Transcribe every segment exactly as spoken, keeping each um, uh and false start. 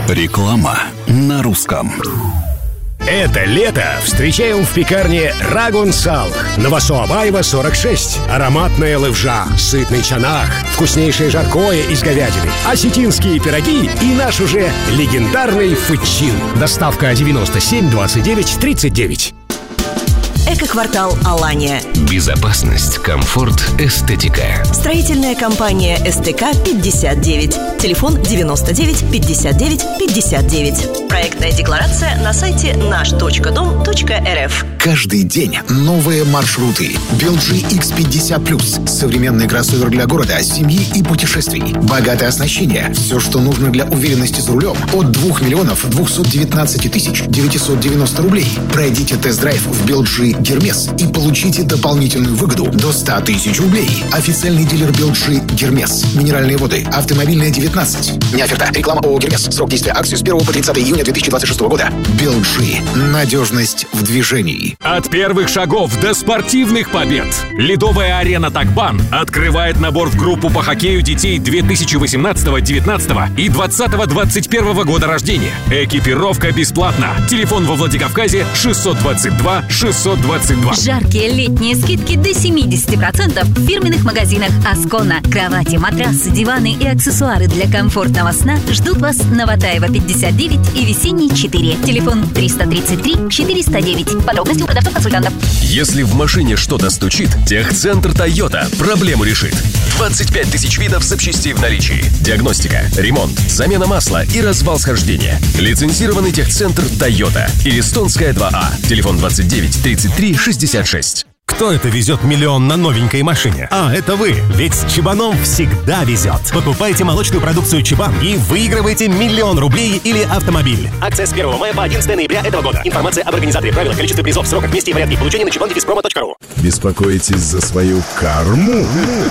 Реклама на русском. Это лето встречаем в пекарне Рагун Салх. Новосоабаева, сорок шесть. Ароматная левжа, сытный чанах, вкуснейшее жаркое из говядины, осетинские пироги и наш уже легендарный фычин. Доставка девяносто семь двадцать девять тридцать девять. Эко-квартал Алания. Безопасность, комфорт, эстетика. Строительная компания СТК пятьдесят девять. Телефон девяносто девять пятьдесят девять пятьдесят девять. Проектная декларация на сайте наш точка дом точка эр эф. Каждый день новые маршруты. Белджи икс пятьдесят плюс. Современный кроссовер для города, семьи и путешествий. Богатое оснащение. Все, что нужно для уверенности за рулем. От двух миллионов двухсот девятнадцати тысяч девятисот девяносто рублей. Пройдите тест-драйв в Белджи Гермес и получите дополнительную выгоду до ста тысяч рублей. Официальный дилер Белджи Гермес. Минеральные воды. Автомобильная девятнадцать. Не оферта. Реклама ООО Гермес. Срок действия акции с первого по тридцатое июня две тысячи двадцать шестого года. Белджи. Надежность в движении. От первых шагов до спортивных побед. Ледовая арена Такбан открывает набор в группу по хоккею детей две тысячи восемнадцатого, девятнадцатого и двадцатого двадцать первого года рождения. Экипировка бесплатна. Телефон во Владикавказе шестьсот двадцать два шестьсот двадцать два. Жаркие летние скидки до семьдесят процентов в фирменных магазинах Аскона. Кровати, матрасы, диваны и аксессуары для комфортного сна ждут вас на Ватаева пятьдесят девять и Весенний четыре. Телефон триста тридцать три четыреста девять. Подробности у продавцов-консультантов. Если в машине что-то стучит, техцентр Toyota проблему решит. двадцать пять тысяч видов запчастей в наличии. Диагностика, ремонт, замена масла и развал схождения. Лицензированный техцентр Toyota. Ирестонская два А. Телефон двадцать девять тридцать три шестьдесят шесть. Кто это везет миллион на новенькой машине? А, это вы! Ведь с Чебаном всегда везет. Покупайте молочную продукцию Чебан и выигрывайте миллион рублей или автомобиль. Акция с первого мая по одиннадцатое ноября этого года. Информация об организаторе, правилах, количестве призов, сроках, месте и порядке получения на чебан дефис промо точка ру. Беспокоитесь за свою карму?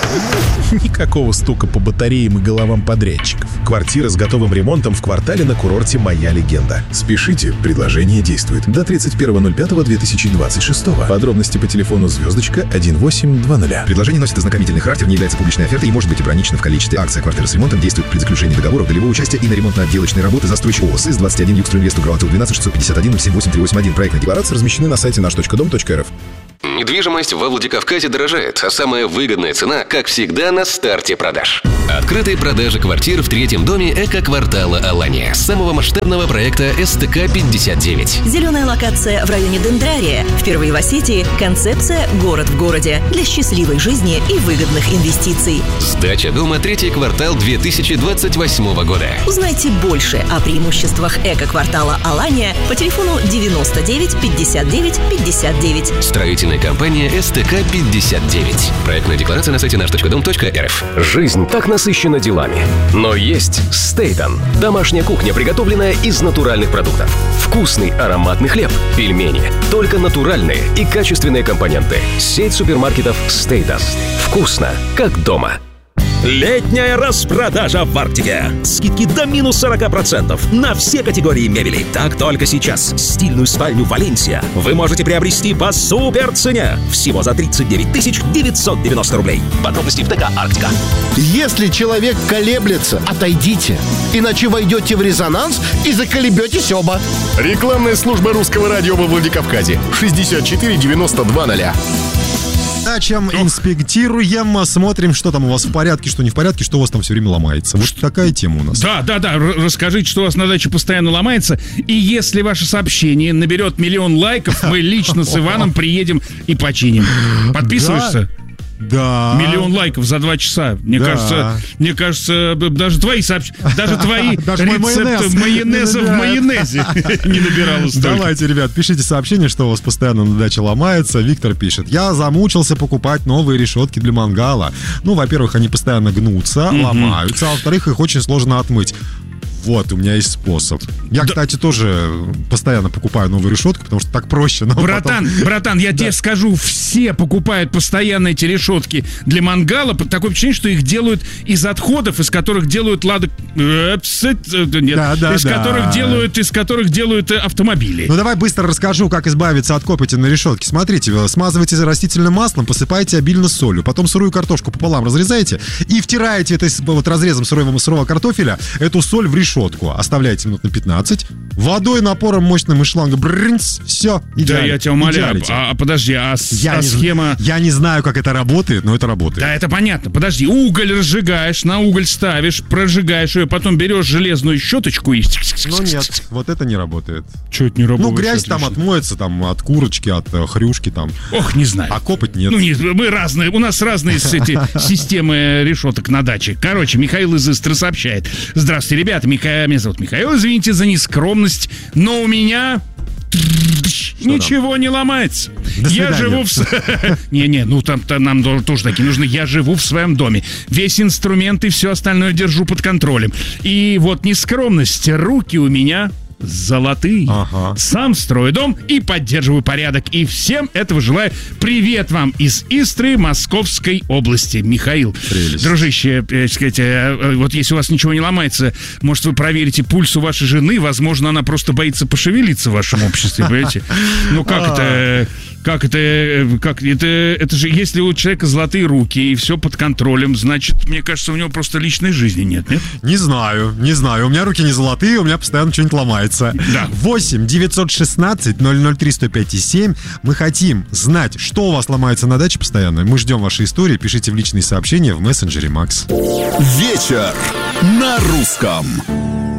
Никакого стука по батареям и головам подрядчиков. Квартира с готовым ремонтом в квартале на курорте «Моя легенда». Спешите, предложение действует до тридцать первого ноль пятого две тысячи двадцать шестого. Подробности по телефону звездочка один восемь два ноль. Предложение носит ознакомительный характер, не является публичной офертой и может быть ограничено в количестве. Акция «Квартира с ремонтом» действует при заключении договора долевого участия и на ремонтно-отделочные работы застройщик ООО СИС двадцать один Югстройинвест Угроватыл двенадцать шестьсот пятьдесят один ноль семь восемь три восемь один. Проектная декларация размещены на сайте наш точка дом точка эр эф. Недвижимость во Владикавказе дорожает, а самая выгодная цена, как всегда, на старте продаж. Открытые продажи квартир в третьем доме эко-квартала Алания. Самого масштабного проекта СТК пятьдесят девять. Зеленая локация в районе Дендрария. Впервые в Осетии концепция «Город в городе» для счастливой жизни и выгодных инвестиций. Сдача дома третий квартал две тысячи двадцать восьмого года. Узнайте больше о преимуществах эко-квартала Алания по телефону девяносто девять пятьдесят девять пятьдесят девять. Строительная компания СТК пятьдесят девять. Проектная декларация на сайте наш точка дом точка эр эф. Жизнь так насыщена делами. Но есть Стейтон. Домашняя кухня, приготовленная из натуральных продуктов. Вкусный ароматный хлеб, пельмени. Только натуральные и качественные компоненты. Сеть супермаркетов Стейтон. Вкусно, как дома. Летняя распродажа в Арктике. Скидки до минус сорок процентов на все категории мебели. Так только сейчас. Стильную спальню Валенсия вы можете приобрести по супер цене. Всего за тридцать девять тысяч девятьсот девяносто рублей. Подробности в ТК Арктика. Если человек колеблется, отойдите. Иначе войдете в резонанс и заколебетесь оба. Рекламная служба русского радио во Владикавказе. шестьдесят четыре девяносто два ноль. Чем инспектируем, смотрим, что там у вас в порядке, что не в порядке, что у вас там все время ломается. Вот такая тема у нас. Да, да, да. Расскажите, что у вас на даче постоянно ломается. И если ваше сообщение наберет миллион лайков, мы лично с Иваном приедем и починим. Подписываешься? Да. Миллион лайков за два часа. Мне да. кажется, мне кажется, даже твои сообщения, даже твои рецепты майонеза в майонезе не набирало столько. Давайте, ребят, пишите сообщение, что у вас постоянно на даче ломается. Виктор пишет: я замучился покупать новые решетки для мангала. Ну, во-первых, они постоянно гнутся, ломаются, а во-вторых, их очень сложно отмыть. Вот, у меня есть способ. Я, да. кстати, тоже постоянно покупаю новую решетку, потому что так проще. Но братан, потом... братан, я да. тебе скажу, все покупают постоянно эти решетки для мангала. Такое впечатление, что их делают из отходов, из которых делают ладок... Нет, да, да, из да. которых делают, из которых делают автомобили. Ну, давай быстро расскажу, как избавиться от копоти на решетке. Смотрите, смазывайте растительным маслом, посыпайте обильно солью, потом сырую картошку пополам разрезаете и втираете это вот разрезом сырого, сырого картофеля, эту соль в решетку. решетку оставляете минут на пятнадцать, водой, напором мощным из шланга, брынц, все, идеально. Да, я тебя умоляю. А, а подожди, а, я а не, схема... Я не знаю, как это работает, но это работает. Да, это понятно. Подожди, уголь разжигаешь, на уголь ставишь, прожигаешь ее, потом берешь железную щеточку и... Ну нет, вот это не работает. Что это не работает? Ну, грязь там отмоется, там, от курочки, от э, хрюшки, там. Ох, не знаю. А копоть нет. Ну, не, мы разные, у нас разные эти системы решеток на даче. Короче, Михаил из Истры сообщает. Здравствуйте, ребята, Миха... меня зовут Михаил, извините за нескромность, но у меня... Что ничего там? Не ломается. До я живу в... Не-не, ну там, там нам тоже такие нужны. Я живу в своем доме. Весь инструмент и все остальное держу под контролем. И вот нескромность, руки у меня... золотые. Ага. Сам строю дом и поддерживаю порядок. И всем этого желаю. Привет вам из Истры, Московской области. Михаил. Прелесть. Дружище, э, сказать, э, вот если у вас ничего не ломается, может, вы проверите пульс у вашей жены. Возможно, она просто боится пошевелиться в вашем обществе, понимаете? Ну, как это... Как это, как это, это же, если у человека золотые руки и все под контролем, значит, мне кажется, у него просто личной жизни нет, нет? Не знаю, не знаю. У меня руки не золотые, у меня постоянно что-нибудь ломается. Да. восемь девятьсот шестнадцать ноль ноль три сто пять семь. Мы хотим знать, что у вас ломается на даче постоянно. Мы ждем ваши истории. Пишите в личные сообщения в мессенджере Макс. Вечер на русском.